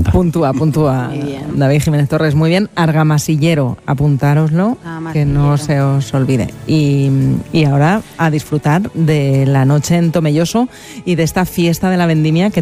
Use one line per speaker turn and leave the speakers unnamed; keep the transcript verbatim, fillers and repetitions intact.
apunta.
Puntúa, puntúa. David Jiménez Torres, muy bien. Argamasillero, apuntároslo, que no se os olvide. Y, y ahora a disfrutar de la noche en Tomelloso y de esta fiesta de la vendimia que